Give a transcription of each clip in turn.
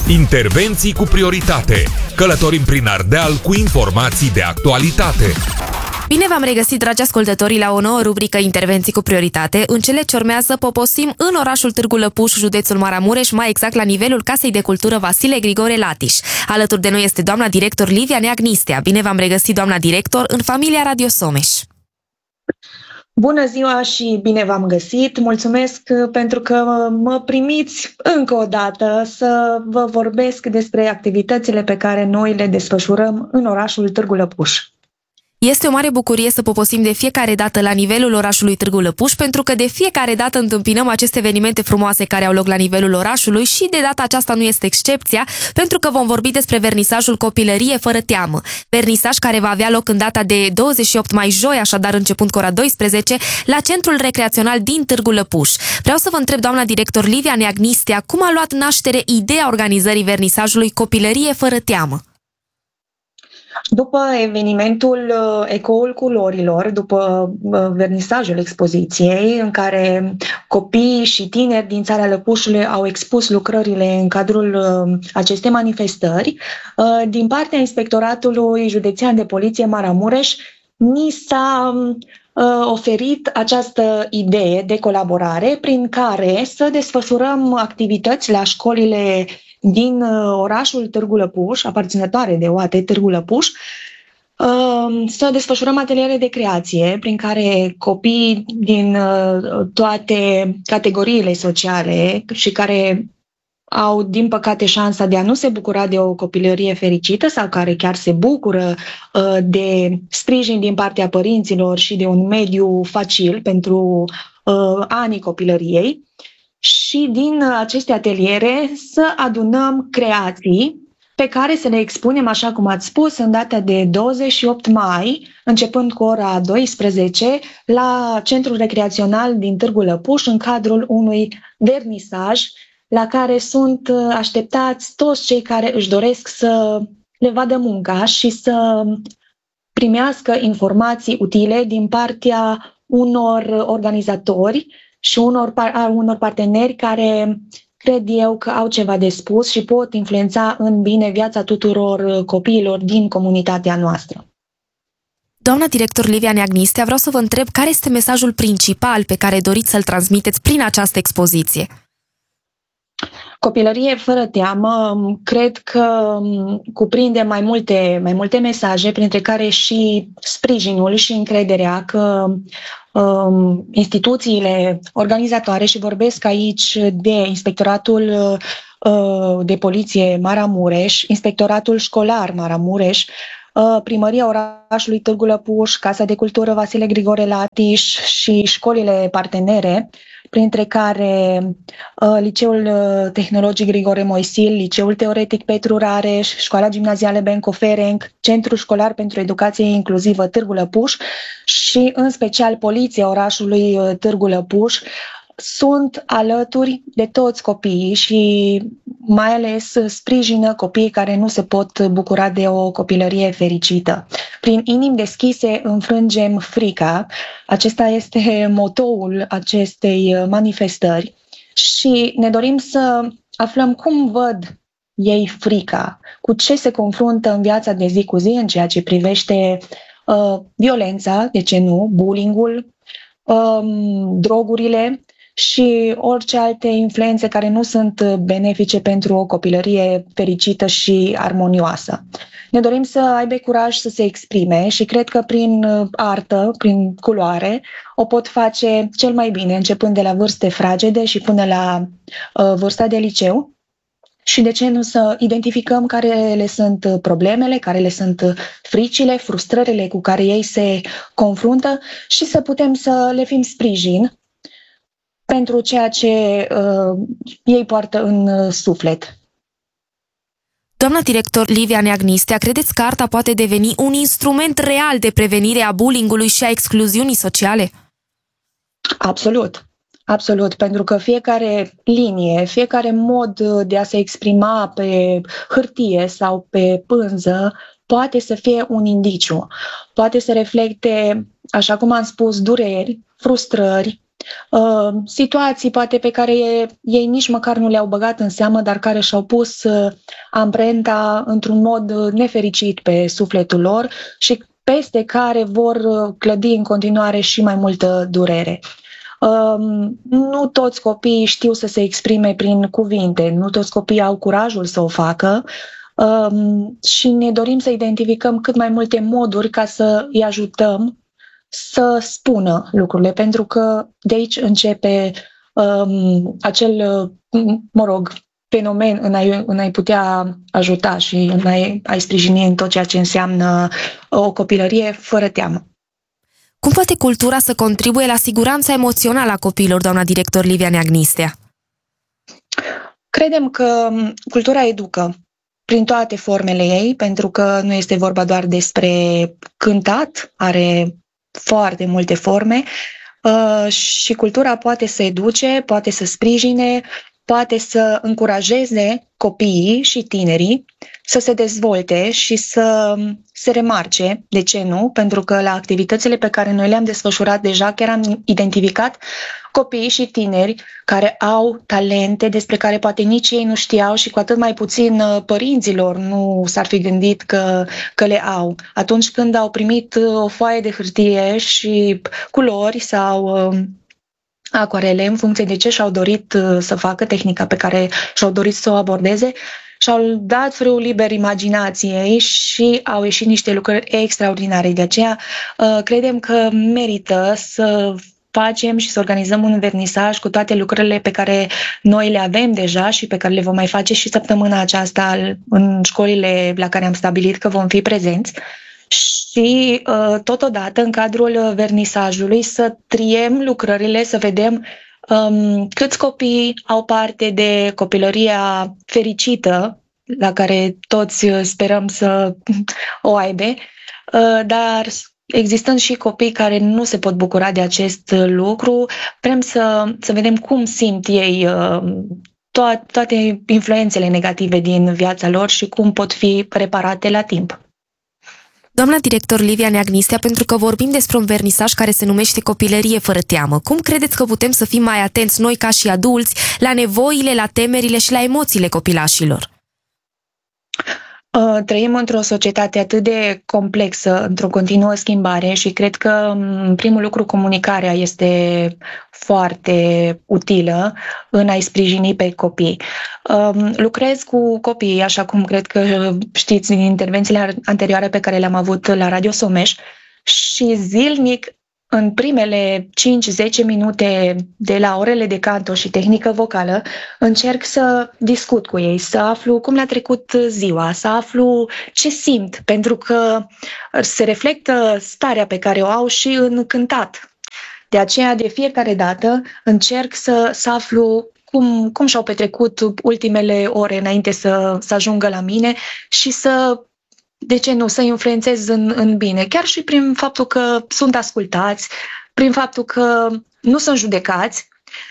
Intervenții cu prioritate. Călătorim prin Ardeal cu informații de actualitate. Bine v-am regăsit, dragi ascultători, la o nouă rubrică Intervenții cu prioritate. În cele ce urmează poposim în orașul Târgu Lăpuș, județul Maramureș, mai exact la nivelul Casei de Cultură Vasile Grigore Latiș. Alături de noi este doamna director Livia Neagnistea. Bine v-am regăsit, doamna director, în familia Radio Someș. Bună ziua și bine v-am găsit! Mulțumesc pentru că mă primiți încă o dată să vă vorbesc despre activitățile pe care noi le desfășurăm în orașul Târgu Lăpuș. Este o mare bucurie să poposim de fiecare dată la nivelul orașului Târgu Lăpuș, pentru că de fiecare dată întâmpinăm aceste evenimente frumoase care au loc la nivelul orașului și de data aceasta nu este excepția, pentru că vom vorbi despre vernisajul Copilărie fără teamă. Vernisaj care va avea loc în data de 28 mai, joi, așadar începând cu ora 12, la Centrul Recreațional din Târgu Lăpuș. Vreau să vă întreb, doamna director Livia Neagnistea, cum a luat naștere ideea organizării vernisajului Copilărie fără teamă? După evenimentul Ecoul Culorilor, după vernisajul expoziției, în care copii și tineri din țara Lăpușului au expus lucrările în cadrul acestei manifestări, din partea Inspectoratului Județean de Poliție Maramureș, ni s-a oferit această idee de colaborare prin care să desfășurăm activități la școlile din orașul Târgu Lăpuș, aparținătoare de OAT Târgu Lăpuș, să desfășurăm ateliere de creație prin care copiii din toate categoriile sociale și care au, din păcate, șansa de a nu se bucura de o copilărie fericită sau care chiar se bucură de sprijin din partea părinților și de un mediu facil pentru anii copilăriei, și din aceste ateliere să adunăm creații pe care să le expunem, așa cum ați spus, în data de 28 mai, începând cu ora 12, la Centrul Recreațional din Târgu Lăpuș, în cadrul unui vernisaj la care sunt așteptați toți cei care își doresc să le vadă munca și să primească informații utile din partea unor organizatori și unor parteneri care cred eu că au ceva de spus și pot influența în bine viața tuturor copiilor din comunitatea noastră. Doamna director Livia Neagnistea, vreau să vă întreb care este mesajul principal pe care doriți să-l transmiteți prin această expoziție? Copilărie fără teamă, cred că cuprinde mai multe mesaje, printre care și sprijinul și încrederea că instituțiile organizatoare, și vorbesc aici de Inspectoratul de Poliție Maramureș, Inspectoratul Școlar Maramureș, Primăria orașului Târgu Lăpuș, Casa de Cultură Vasile Grigore Latiș și școlile partenere, printre care Liceul Tehnologic Grigore Moisil, Liceul Teoretic Petru Rareș, Școala Gimnazială Benco Ferenc, Centrul Școlar pentru Educație Inclusivă Târgu Lăpuș și în special Poliția orașului Târgu Lăpuș, sunt alături de toți copiii și mai ales sprijină copiii care nu se pot bucura de o copilărie fericită. Prin inimi deschise înfrângem frica. Acesta este motoul acestei manifestări și ne dorim să aflăm cum văd ei frica, cu ce se confruntă în viața de zi cu zi în ceea ce privește violența, de ce nu, bullying-ul, drogurile și orice alte influențe care nu sunt benefice pentru o copilărie fericită și armonioasă. Ne dorim să aibă curaj să se exprime și cred că prin artă, prin culoare, o pot face cel mai bine, începând de la vârste fragede și până la vârsta de liceu. Și de ce nu să identificăm care le sunt problemele, care le sunt fricile, frustrările cu care ei se confruntă și să putem să le fim sprijin pentru ceea ce ei poartă în suflet. Doamna director Livia Neagnistea, credeți că arta poate deveni un instrument real de prevenire a bullying-ului și a excluziunii sociale? Absolut. Absolut, pentru că fiecare linie, fiecare mod de a se exprima pe hârtie sau pe pânză poate să fie un indiciu, poate să reflecte, așa cum am spus, dureri, frustrări, situații poate pe care ei nici măcar nu le-au băgat în seamă, dar care și-au pus amprenta într-un mod nefericit pe sufletul lor și peste care vor clădi în continuare și mai multă durere. Nu toți copiii știu să se exprime prin cuvinte, nu toți copiii au curajul să o facă și ne dorim să identificăm cât mai multe moduri ca să îi ajutăm să spună lucrurile, pentru că de aici începe acel, fenomen în a-i putea ajuta și în a-i sprijini în tot ceea ce înseamnă o copilărie fără teamă. Cum poate cultura să contribuie la siguranța emoțională a copiilor, doamna director Livia Neagnistea? Credem că cultura educă prin toate formele ei, pentru că nu este vorba doar despre cântat, are foarte multe forme și cultura poate să educe, poate să sprijine, poate să încurajeze copiii și tinerii să se dezvolte și să se remarce, de ce nu? Pentru că la activitățile pe care noi le-am desfășurat deja chiar am identificat copii și tineri care au talente despre care poate nici ei nu știau și cu atât mai puțin părinților nu s-ar fi gândit că le au. Atunci când au primit o foaie de hârtie și culori sau acoarele în funcție de ce și-au dorit să facă, tehnica pe care și-au dorit să o abordeze, și-au dat frâul liber imaginației și au ieșit niște lucruri extraordinare. De aceea credem că merită să facem și să organizăm un vernisaj cu toate lucrările pe care noi le avem deja și pe care le vom mai face și săptămâna aceasta în școlile la care am stabilit că vom fi prezenți. Și totodată, în cadrul vernisajului, să triem lucrările, să vedem câți copii au parte de copilăria fericită, la care toți sperăm să o aibă, dar existând și copii care nu se pot bucura de acest lucru, vrem să vedem cum simt ei toate influențele negative din viața lor și cum pot fi reparate la timp. Doamna director Livia Neagnistea, pentru că vorbim despre un vernisaj care se numește Copilărie fără teamă, cum credeți că putem să fim mai atenți noi ca și adulți la nevoile, la temerile și la emoțiile copilașilor? Trăim într-o societate atât de complexă, într-o continuă schimbare și cred că, în primul lucru, comunicarea este foarte utilă în a-i sprijini pe copii. Lucrez cu copii, așa cum cred că știți din intervențiile anterioare pe care le-am avut la Radio Someș, și zilnic, în primele 5-10 minute de la orele de canto și tehnică vocală, încerc să discut cu ei, să aflu cum le-a trecut ziua, să aflu ce simt, pentru că se reflectă starea pe care o au și în cântat. De aceea, de fiecare dată, încerc să aflu cum și-au petrecut ultimele ore înainte să ajungă la mine și de ce nu, să influențez în bine, chiar și prin faptul că sunt ascultați, prin faptul că nu sunt judecați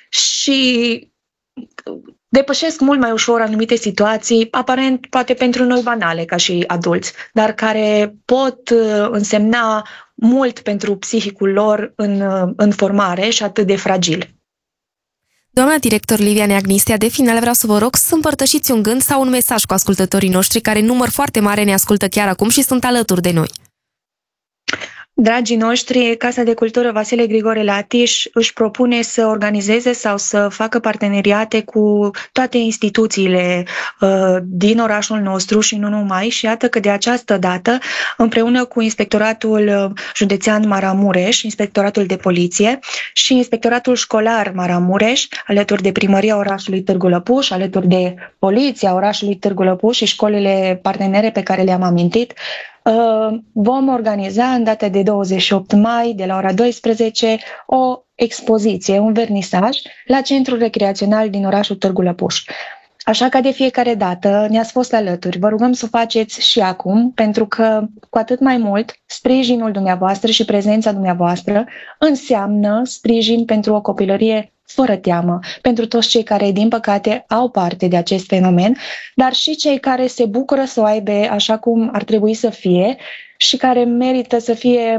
și depășesc mult mai ușor anumite situații, aparent poate pentru noi banale ca și adulți, dar care pot însemna mult pentru psihicul lor în formare și atât de fragil. Doamna director Livia Neagnistea, de final vreau să vă rog să împărtășiți un gând sau un mesaj cu ascultătorii noștri care în număr foarte mare ne ascultă chiar acum și sunt alături de noi. Dragii noștri, Casa de Cultură Vasile Grigore Latiș își propune să organizeze sau să facă parteneriate cu toate instituțiile din orașul nostru și nu numai, și iată că de această dată, împreună cu Inspectoratul Județean Maramureș, Inspectoratul de Poliție și Inspectoratul Școlar Maramureș, alături de Primăria orașului Târgu Lăpuș, alături de Poliția orașului Târgu Lăpuș și școlile partenere pe care le-am amintit, vom organiza în data de 28 mai, de la ora 12, o expoziție, un vernisaj, la Centrul Recreațional din orașul Târgu Lăpuș. Așa că de fiecare dată ne-ați fost alături. Vă rugăm să o faceți și acum, pentru că cu atât mai mult sprijinul dumneavoastră și prezența dumneavoastră înseamnă sprijin pentru o copilărie fără teamă, pentru toți cei care, din păcate, au parte de acest fenomen, dar și cei care se bucură să o aibă așa cum ar trebui să fie și care merită să fie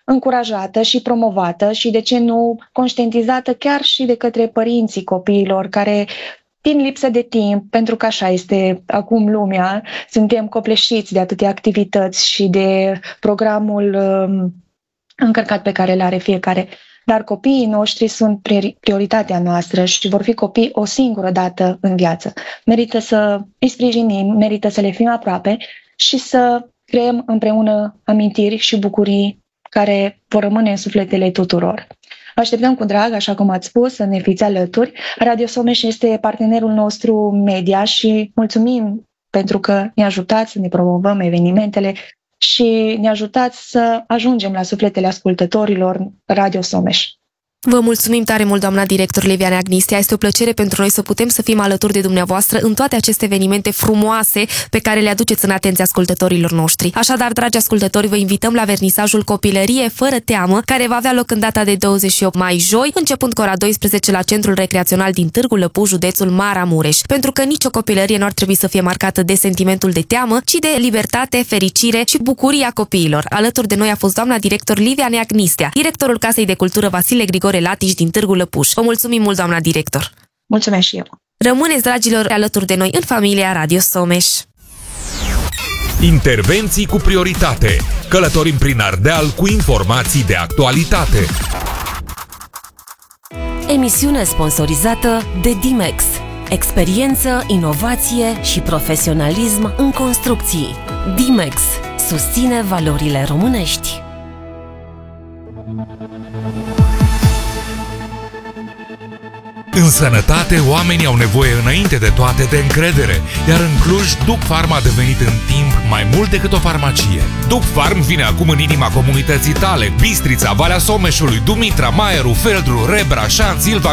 încurajată și promovată și, de ce nu, conștientizată chiar și de către părinții copiilor care, din lipsă de timp, pentru că așa este acum lumea, suntem copleșiți de atâtea activități și de programul încărcat pe care îl are fiecare. Dar copiii noștri sunt prioritatea noastră și vor fi copii o singură dată în viață. Merită să îi sprijinim, merită să le fim aproape și să creăm împreună amintiri și bucurii care vor rămâne în sufletele tuturor. Așteptăm cu drag, așa cum ați spus, să ne fiți alături. Radio Someș este partenerul nostru media și mulțumim pentru că ne ajutați să ne promovăm evenimentele și ne ajutați să ajungem la sufletele ascultătorilor Radio Someș. Vă mulțumim tare mult, doamna director Liviane Agnistea. Este o plăcere pentru noi să putem să fim alături de dumneavoastră în toate aceste evenimente frumoase pe care le aduceți în atenția ascultătorilor noștri. Așadar, dragi ascultători, vă invităm la vernisajul Copilărie fără teamă, care va avea loc în data de 28 mai, joi, începând cu ora 12 la Centrul Recreațional din Târgu Lăpuș, județul Maramureș. Pentru că nicio copilărie nu ar trebui să fie marcată de sentimentul de teamă, ci de libertate, fericire și bucuria copiilor. Alături de noi a fost doamna director Liviane Agnistea, directorul Casei de Cultură Vasile Grigore Latiș din Târgu Lăpuș. Vă mulțumim mult, doamna director! Mulțumesc și eu! Rămâneți, dragilor, alături de noi în familia Radio Someș. Intervenții cu prioritate. Călătorim prin Ardeal cu informații de actualitate. Emisiune sponsorizată de Dimex. Experiență, inovație și profesionalism în construcții. Dimex susține valorile românești. În sănătate, oamenii au nevoie înainte de toate de încredere, iar în Cluj, Duc Farm a devenit în timp mai mult decât o farmacie. Duc Farm vine acum în inima comunității tale: Bistrița, Valea Someșului, Dumitra, Maieru, Feldru, Rebra, Șanț, Ilva,